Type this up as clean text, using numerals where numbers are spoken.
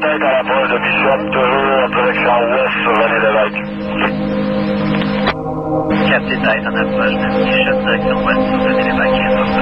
tête à l'approche de Bishop, toujours en direction ouest sur René Lévesque. Cap des têtes en approche de Bishop, direction ouest sur René Lévesque.